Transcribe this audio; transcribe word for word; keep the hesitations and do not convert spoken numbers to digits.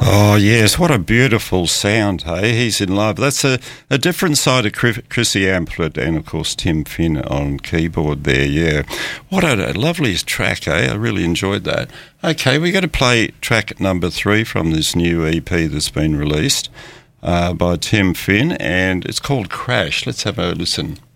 Oh, yes, what a beautiful sound, hey? He's in love. That's a, a different side of Chrissy Amplet and, of course, Tim Finn on keyboard there, yeah. What a, a lovely track, eh? I really enjoyed that. Okay, we're going to play track number three from this new E P that's been released uh, by Tim Finn, and it's called Crash. Let's have a listen.